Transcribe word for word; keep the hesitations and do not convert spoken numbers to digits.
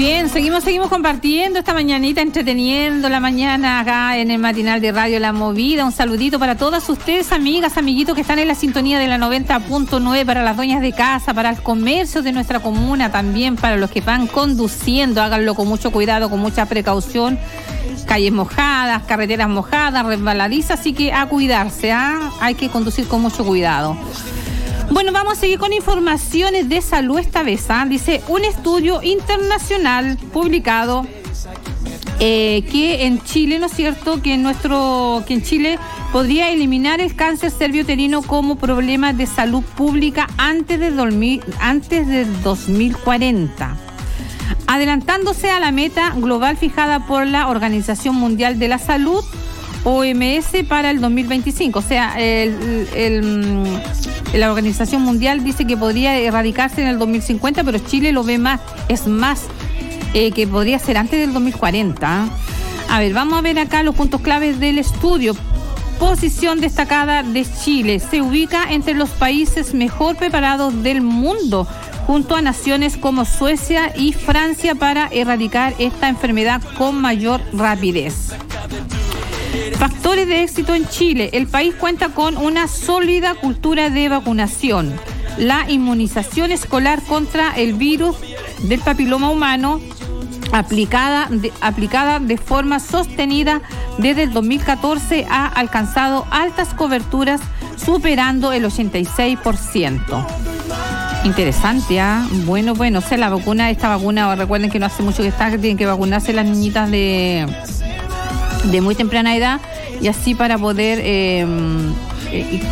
Bien, seguimos, seguimos compartiendo esta mañanita, entreteniendo la mañana acá en el matinal de Radio La Movida. Un saludito para todas ustedes, amigas, amiguitos que están en la sintonía de la noventa punto nueve, para las dueñas de casa, para el comercio de nuestra comuna, también para los que van conduciendo. Háganlo con mucho cuidado, con mucha precaución. Calles mojadas, carreteras mojadas, resbaladizas, así que a cuidarse, ¿ah? Hay que conducir con mucho cuidado. Bueno, vamos a seguir con informaciones de salud esta vez, ¿ah? Dice, un estudio internacional publicado eh, que en Chile, ¿no es cierto?, que en nuestro, que en Chile podría eliminar el cáncer cerviuterino como problema de salud pública antes de dormir, antes del dos mil cuarenta. Adelantándose a la meta global fijada por la Organización Mundial de la Salud, O M S, para el dos mil veinticinco. O sea, el, el, la Organización Mundial dice que podría erradicarse en el dos mil cincuenta, pero Chile lo ve más, es más, eh, que podría ser antes del dos mil cuarenta. A ver, vamos a ver acá los puntos claves del estudio. Posición destacada de Chile. Se ubica entre los países mejor preparados del mundo, junto a naciones como Suecia y Francia, para erradicar esta enfermedad con mayor rapidez. Factores de éxito en Chile. El país cuenta con una sólida cultura de vacunación. La inmunización escolar contra el virus del papiloma humano, aplicada de, aplicada de forma sostenida desde el dos mil catorce, ha alcanzado altas coberturas, superando el ochenta y seis por ciento. Interesante, ¿ah? ¿eh? Bueno, bueno, o sea, la vacuna, esta vacuna, recuerden que no hace mucho que está, que tienen que vacunarse las niñitas de, de muy temprana edad, y así para poder eh, eh,